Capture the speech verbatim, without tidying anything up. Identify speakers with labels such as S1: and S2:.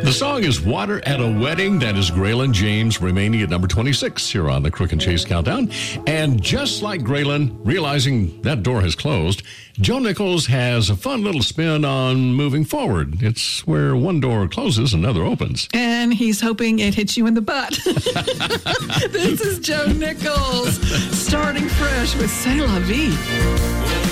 S1: The song is Water at a Wedding. That is Graylin James remaining at number twenty-six here on the Crook and Chase Countdown. And just like Graylin, realizing that door has closed, Joe Nichols has a fun little spin on moving forward. It's where one door closes, another opens.
S2: And he's hoping it hits you in the butt. This is Joe Nichols, starting fresh with C'est La Vie.